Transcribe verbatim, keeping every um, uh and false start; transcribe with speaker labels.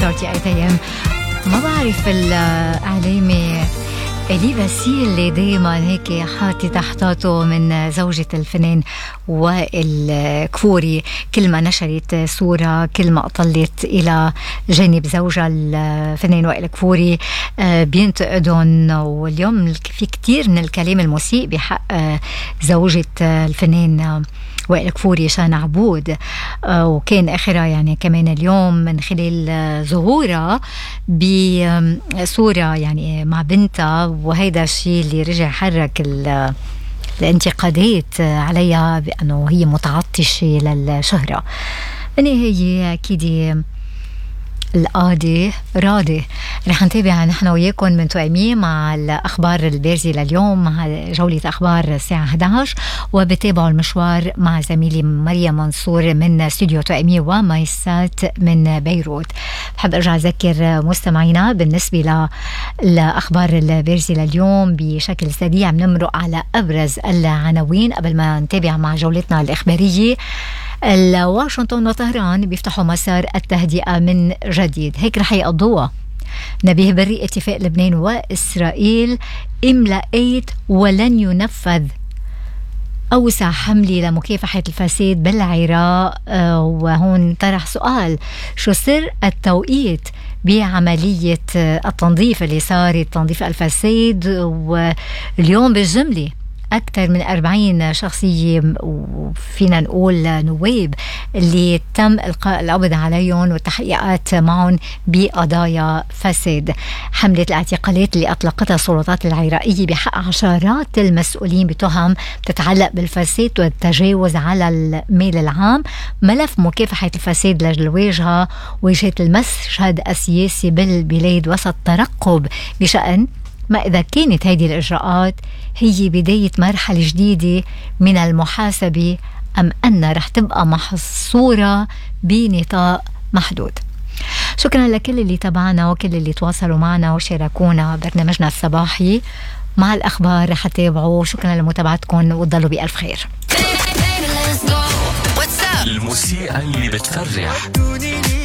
Speaker 1: ثلاثين وثمانية ايام. ما بعرف الإعلامي إلي باسيل اللي دايما هيك حاطي تحتاته من زوجة الفنان وائل كفوري، كل ما نشرت صورة كل ما أطلت إلى جانب زوجها الفنان وائل كفوري بينتقدون. واليوم في كتير من الكلام المسيء بحق زوجة الفنان وائل كفوري شان عبود، وكان آخرها يعني كمان اليوم من خلال ظهورها بصورة يعني مع بنتها، وهيدا الشيء اللي رجع حرك الانتقادات عليها بأنه هي متعطشة للشهرة. بالنهاية أكيد القاضي راضي. رح نتابع نحن وياكم من توأمين مع الأخبار البارزة لليوم، مع جولة أخبار الساعة إحدى عشر، وبتابعوا المشوار مع زميلي مريم منصور من استوديو توأمين ومايسات من بيروت. بحب أرجع أذكر مستمعينا بالنسبة للأخبار البارزة لليوم بشكل سريع، بنمرق على أبرز العناوين قبل ما نتابع مع جولتنا الإخبارية. واشنطن وطهران بيفتحوا مسار التهدئة من جديد، هيك رح يقضوها. نبيه بري اتفاق لبنان وإسرائيل املأيت ولن ينفذ. أوسع حملة لمكافحة الفساد بالعراق. آه وهون طرح سؤال، شو سر التوقيت بعملية التنظيف اللي صارت، تنظيف الفساد؟ واليوم بالجملة أكثر من أربعين شخصية وفينا نقول نواب اللي تم إلقاء القبض عليهم والتحقيقات معهم بقضايا فساد. حملة الاعتقالات اللي أطلقتها السلطات العراقية بحق عشرات المسؤولين بتهم تتعلق بالفساد والتجاوز على المال العام. ملف مكافحة الفساد للواجهة واجهة المشهد السياسي بالبلاد وسط ترقب بشأن ما إذا كانت هذه الإجراءات هي بداية مرحلة جديدة من المحاسبة أم أن رح تبقى محصورة بنطاق محدود. شكرا لكل اللي تابعنا وكل اللي تواصلوا معنا وشاركونا برنامجنا الصباحي مع الأخبار. رح تتابعوا. شكرا لمتابعتكم وتضلوا بألف خير.
Speaker 2: الموسيقى اللي بتفرح